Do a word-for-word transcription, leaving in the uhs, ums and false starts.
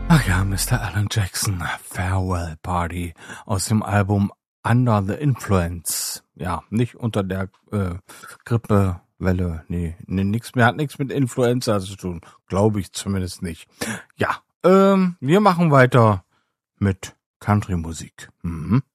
Ach ja, Mister Alan Jackson, Farewell Party aus dem Album Under the Influence. Ja, nicht unter der äh, Grippewelle. Nee, nee, nix mehr, hat nichts mit Influenza zu tun. Glaube ich zumindest nicht. Ja, ähm, wir machen weiter mit Country-Musik. Mhm.